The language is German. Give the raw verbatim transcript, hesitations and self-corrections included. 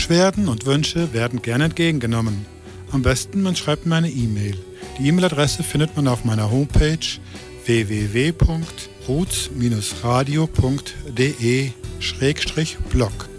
Beschwerden und Wünsche werden gerne entgegengenommen. Am besten, man schreibt mir eine E-Mail. Die E-Mail-Adresse findet man auf meiner Homepage w w w punkt roots Bindestrich radio punkt de Schrägstrich blog.